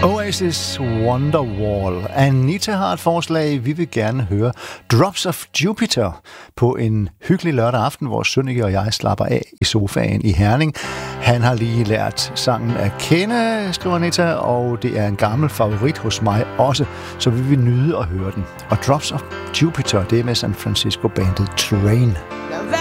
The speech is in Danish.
Oasis Wonderwall. Anita har et forslag. Vi vil gerne høre Drops of Jupiter på en hyggelig lørdag aften, hvor Sønneke og jeg slapper af i sofaen i Herning. Han har lige lært sangen at kende, skriver Anita, og det er en gammel favorit hos mig også, så vi vil nyde at høre den. Og Drops of Jupiter, det er med San Francisco-bandet Train.